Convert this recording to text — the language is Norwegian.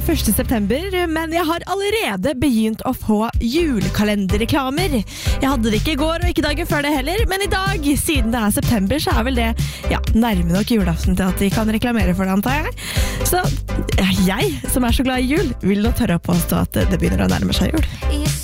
1. september, men jeg har allerede begynt å få julekalenderreklamer. Jeg hadde det ikke i går og ikke dagen før det heller, men i dag, siden det september, så vel det nærme nok julaften til at de kan reklamere for det, antar jeg. Så jeg, som så glad i jul, vil nå tørre å påstå at det begynner å nærme seg jul.